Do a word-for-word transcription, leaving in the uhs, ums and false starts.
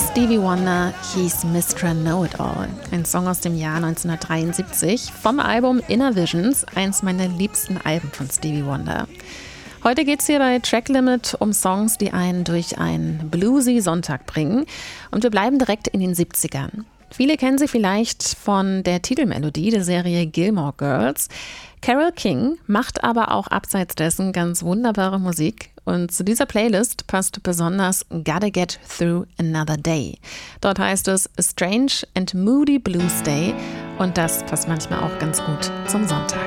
Stevie Wonder hieß Mister Know-It-All, ein Song aus dem Jahr neunzehnhundertdreiundsiebzig vom Album Inner Visions, eins meiner liebsten Alben von Stevie Wonder. Heute geht es hier bei Track Limit um Songs, die einen durch einen bluesy Sonntag bringen. Und wir bleiben direkt in den siebzigern. Viele kennen sie vielleicht von der Titelmelodie der Serie Gilmore Girls. Carole King macht aber auch abseits dessen ganz wunderbare Musik. Und zu dieser Playlist passt besonders Gotta Get Through Another Day. Dort heißt es A Strange and Moody Blues Day. Und das passt manchmal auch ganz gut zum Sonntag.